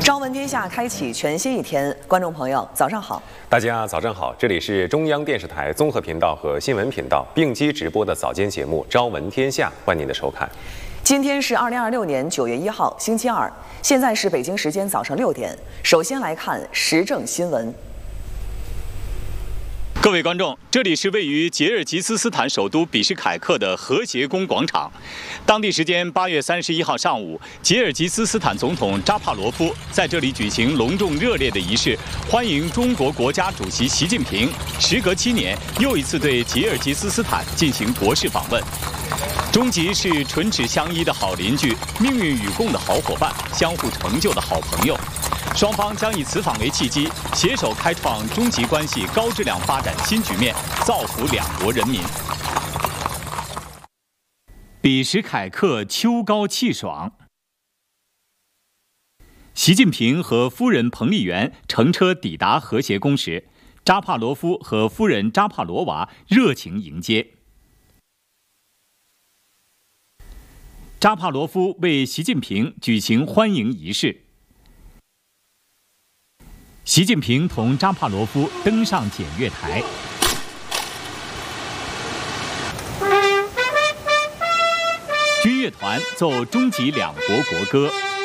朝闻天下开启全新一天，观众朋友早上好， 大家早上好，这里是中央电视台综合频道和新闻频道并机直播的早间节目《朝闻天下》，欢迎您的收看。 今天是2026年9月1号，星期二，现在是北京时间早上6点。首先来看时政新闻。 各位观众，这里是位于吉尔吉斯斯坦首都比什凯克的和谐宫广场。当地时间8月31号上午，吉尔吉斯斯坦总统扎帕罗夫在这里举行隆重热烈的仪式，欢迎中国国家主席习近平时隔7年又一次对吉尔吉斯斯坦进行国事访问。中吉是唇齿相依的好邻居，命运与共的好伙伴，相互成就的好朋友。双方将以此访为契机，携手开创中吉关系高质量发展新局面，造福两国人民。比什凯克秋高气爽，习近平和夫人彭丽媛乘车抵达和谐宫时，扎帕罗夫和夫人扎帕罗娃热情迎接。扎帕罗夫为习近平举行欢迎仪式。习近平同扎帕罗夫登上检阅台，军乐团奏中吉两国国歌，